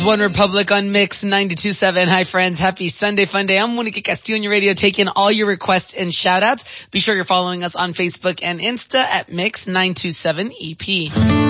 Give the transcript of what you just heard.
One Republic on Mix 92.7. Hi friends, happy Sunday fun day. I'm Monica Castillo on your radio, taking all your requests and shout outs. Be sure you're following us on Facebook and Insta at Mix 927 EP.